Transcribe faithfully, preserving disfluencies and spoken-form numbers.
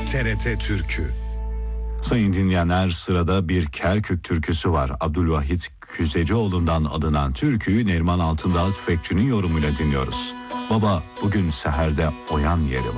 T R T Türkü. Sayın dinleyenler, sırada bir Kerkük türküsü var. Abdülvahit Küzecioğlu'ndan alınan türküyü Neriman Altındağ Tüfekçi'nin yorumuyla dinliyoruz. Baba, bugün seherde oyan yerim.